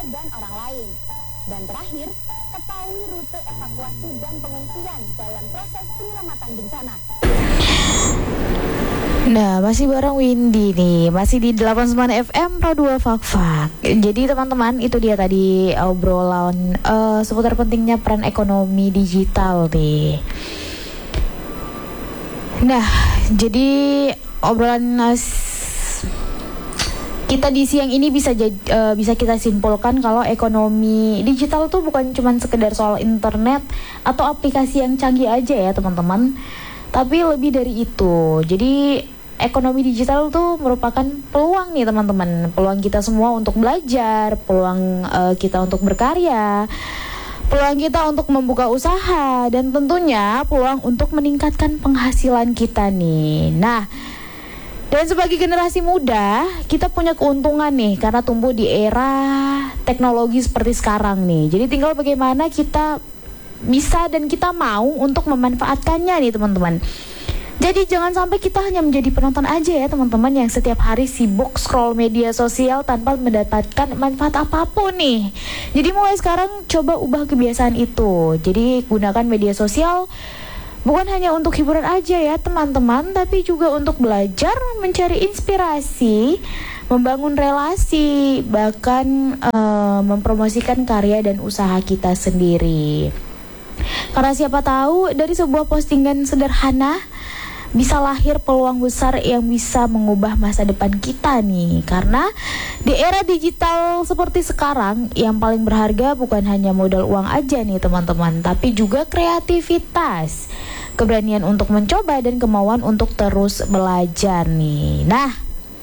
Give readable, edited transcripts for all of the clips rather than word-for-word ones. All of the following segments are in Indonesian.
dan orang lain. Dan terakhir, ketahui rute evakuasi dan pengungsian dalam proses penyelamatan bencana. Nah, masih bareng Windy nih, masih di 89 FM Pro 2 Fak. Jadi teman-teman, itu dia tadi obrolan seputar pentingnya peran ekonomi digital nih. Nah, jadi obrolan kita di siang ini bisa kita simpulkan kalau ekonomi digital tuh bukan cuma sekedar soal internet atau aplikasi yang canggih aja ya teman-teman, tapi lebih dari itu. Jadi ekonomi digital tuh merupakan peluang nih teman-teman, peluang kita semua untuk belajar, peluang kita untuk berkarya, peluang kita untuk membuka usaha, dan tentunya peluang untuk meningkatkan penghasilan kita nih. Nah, dan sebagai generasi muda, kita punya keuntungan nih karena tumbuh di era teknologi seperti sekarang nih. Jadi tinggal bagaimana kita bisa dan kita mau untuk memanfaatkannya nih teman-teman. Jadi jangan sampai kita hanya menjadi penonton aja ya teman-teman yang setiap hari sibuk scroll media sosial tanpa mendapatkan manfaat apapun nih. Jadi mulai sekarang coba ubah kebiasaan itu. Jadi gunakan media sosial bukan hanya untuk hiburan aja ya teman-teman, tapi juga untuk belajar, mencari inspirasi, membangun relasi, bahkan mempromosikan karya dan usaha kita sendiri. Karena siapa tahu dari sebuah postingan sederhana bisa lahir peluang besar yang bisa mengubah masa depan kita nih. Karena di era digital seperti sekarang, yang paling berharga bukan hanya modal uang aja nih teman-teman, tapi juga kreativitas, keberanian untuk mencoba, dan kemauan untuk terus belajar nih. Nah,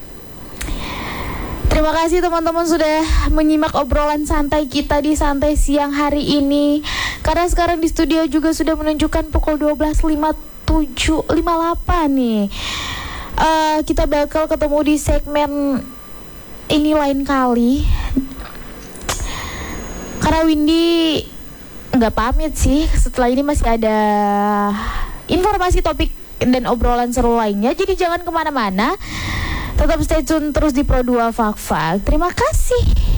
terima kasih teman-teman sudah menyimak obrolan santai kita di Santai Siang hari ini. Karena sekarang di studio juga sudah menunjukkan pukul 12.58 nih. Kita bakal ketemu di segmen ini lain kali. Karena Windy nggak pamit sih, setelah ini masih ada informasi, topik, dan obrolan seru lainnya. Jadi jangan kemana-mana, tetap stay tune terus di Pro 2 Fak. Terima kasih.